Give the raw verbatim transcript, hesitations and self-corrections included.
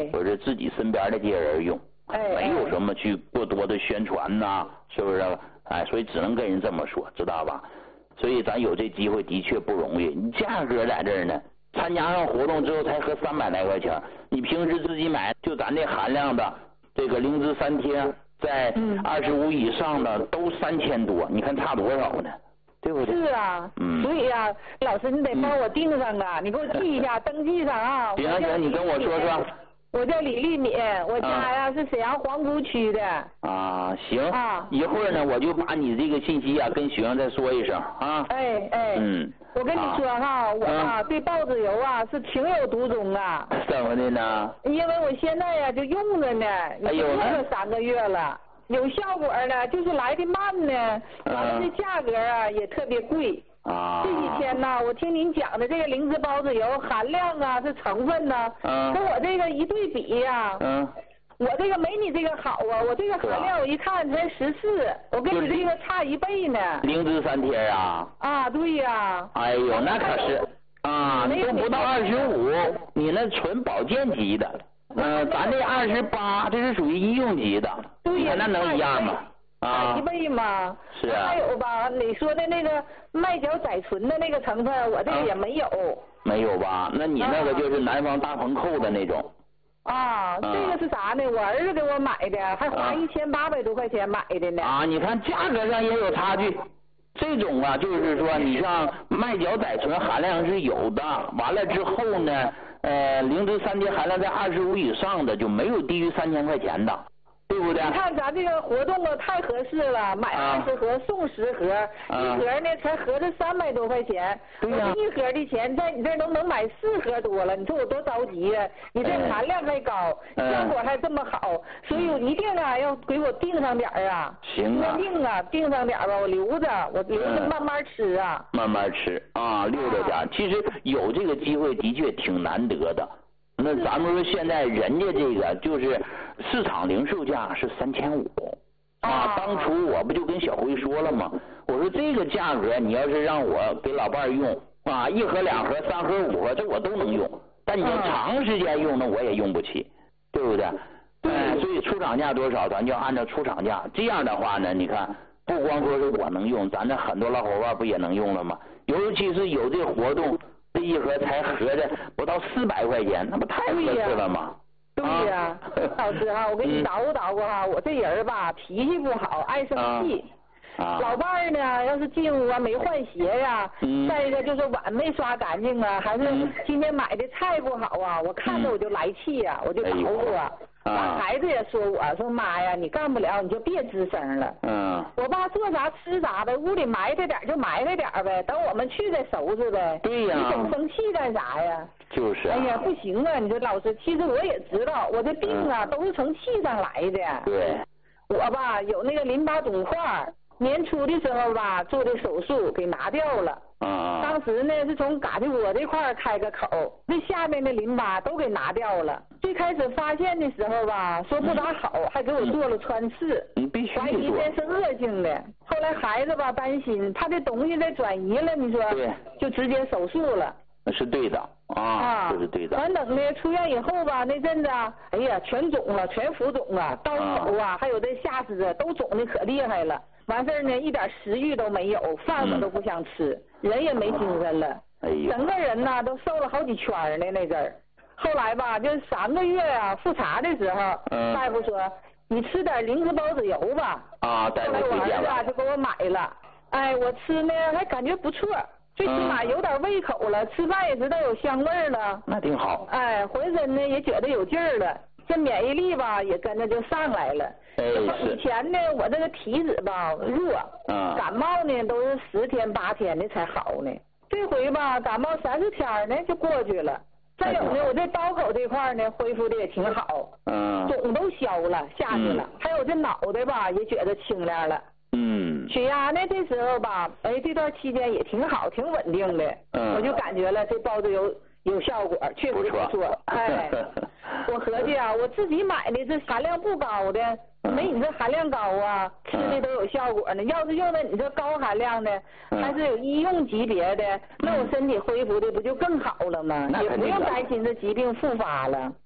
或者自己身边的这些人用， 哎， 没有什么去过多的宣传呐、啊，是不是？哎，所以只能跟人这么说，知道吧？所以咱有这机会的确不容易。你价格在这儿呢，参加上活动之后才合三百来块钱，你平时自己买，就咱这含量的这个灵芝三贴，在二十五以上的都三千多，你看差多少呢？对不对？ 是啊， 嗯， 所以呀、啊，老师你得帮我订上啊，嗯、你给我记一下，登记上啊。 行行，你跟我说说。 我叫李丽敏，我家呀、啊、是沈阳皇姑区的。 啊，行啊， 一会儿呢我就把你这个信息啊跟学生再说一声啊。 哎哎， 嗯， 我跟你说哈，啊、我啊、嗯、对孢子油啊是情有独钟啊。 怎么的呢？ 因为我现在呀、啊、就用着呢， 哎呦， 用了三个月了，有效果呢，就是来的慢呢，完了这价格啊也特别贵。 啊， 这几天呢，我听您讲的这个灵芝孢子油含量啊，这成分呢， 嗯， 跟我这个一对比呀、啊， 嗯， 我这个没你这个好啊，我这个含量我一看才十四，我跟你这个差一倍呢。 灵芝三贴啊？ 啊，对呀、 啊。哎呦，那可是啊，你都不到二十五，你那纯保健级的，嗯、呃，咱这二十八，这是属于医用级的， 对呀， 那能一样吗？ 啊，一倍嘛， 是啊， 还有吧，你说的那个麦角甾醇的那个成分，我这个也没有。啊、 没有吧？那你那个就是南方大棚蔻的那种。 啊，啊这个是啥呢？我儿子给我买的，还花一千八百多块钱买的呢。 啊，你看价格上也有差距。这种啊，就是说，你像麦角甾醇含量是有的，完了之后呢，呃，灵芝三贴含量在二十五以上的就没有低于三千块钱的。对不对？ 你看咱这个活动啊，太合适了，买二十盒、啊、送十盒，啊、一盒呢才合着三百多块钱。 对呀、啊。 我一盒的钱在你这都能买四盒多了，你说我多着急呀、啊？你这含量还高，嗯、效果还这么好，所以我一定啊要给我订上点儿啊。 行啊。 订啊，订上点儿吧，我留着，我留着慢慢吃啊。 嗯、慢慢吃啊，溜着点、啊。其实有这个机会的确挺难得的。那咱们说现在人家这个就是市场零售价是三千五啊，当初我不就跟小辉说了吗？我说这个价格你要是让我给老伴儿用啊，一盒两盒三盒五盒这我都能用，但你要长时间用那我也用不起，对不对？对、呃，所以出厂价多少咱就按照出厂价，这样的话呢，你看不光说是我能用，咱这很多老伙伴不也能用了吗？尤其是有这活动。这一盒才合着不到四百块钱，那不太合适了吗？ 对呀、啊，老师哈，我给你捣鼓捣鼓哈，我这人吧脾气不好，爱生气。啊、老伴儿呢，要是进屋啊没换鞋呀、嗯，再一个就是碗没刷干净啊，还是今天买的菜不好啊，我看着我就来气呀、啊，我就捣鼓啊。完、哎、孩子也说我说妈呀，你干不了你就别吱声了。 嗯。 我爸做啥吃啥呗，屋里埋汰点就埋汰点呗，等我们去再收拾呗。 对呀、啊。 你总生气干啥呀？ 就是、啊。 哎呀，不行啊！你说老师，其实我也知道，我这病啊、嗯、都是从气上来的。 对。 我吧有那个淋巴肿块，年初的时候吧做的手术给拿掉了。 啊、嗯。 当时呢是从嘎吱窝这块开个口，这下面的淋巴都给拿掉了。最开始发现的时候吧，说不咋好，嗯、还给我做了穿刺， 嗯、必须怀疑这是恶性的。后来孩子吧担心，他这东西再转移了，你说， 对， 就直接手术了。 那是对的啊，啊这是对的。 完等的出院以后吧，那阵子啊，哎呀，全肿了，全浮肿了，刀口啊，啊还有这下肢啊，都肿的可厉害了。完事儿呢，一点食欲都没有，饭我都不想吃，嗯、人也没精神了， 哎呀， 整个人呢都瘦了好几圈呢那阵儿。后来吧，就三个月啊复查的时候，嗯、大夫说你吃点灵芝孢子油吧。 啊，大夫推荐了。 后来我儿子啊就给我买了，哎，我吃呢还感觉不错，最起码有点胃口了，嗯、吃饭也知道有香味儿了。 那挺好。 哎，浑身呢也觉得有劲儿了，这免疫力吧也跟着就上来了。 哎， 以前呢我这个体质吧弱， 嗯、 感冒呢都是十天八天的才好呢，这回吧感冒三四天呢就过去了。再有呢，我这刀口这块呢恢复的也挺好， 嗯， 肿都消了，下去了。嗯、还有这脑袋吧，也觉得清亮了。 嗯。 血压呢，这时候吧，哎，这段期间也挺好，挺稳定的。 嗯。 我就感觉了，这孢子油有效果，确实不错。哎，我合计啊，我自己买的这含量不高的，没你这含量高啊，吃的都有效果呢。要是用的你这高含量的，还是有医用级别的，那我身体恢复的不就更好了吗？也不用担心这疾病复发了。